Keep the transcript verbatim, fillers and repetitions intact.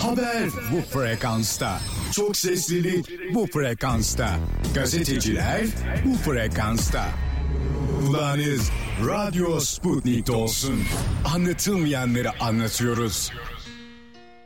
Haber bu frekansta. Çok seslilik bu frekansta. Gazeteciler bu frekansta. Kulağınız Radyo Sputnik'te olsun. Anlatılmayanları anlatıyoruz.